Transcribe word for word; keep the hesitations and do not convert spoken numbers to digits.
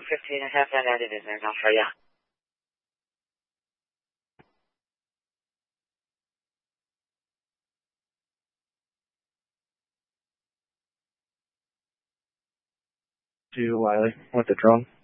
fifteen and have that added in there now for you. To Wiley with the drone.